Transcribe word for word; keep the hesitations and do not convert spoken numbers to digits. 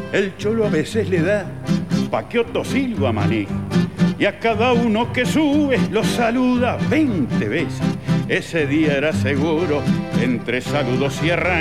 El cholo a veces le da pa' que otro silba maní, y a cada uno que sube lo saluda veinte veces. Ese día era seguro, entre saludos y arranques,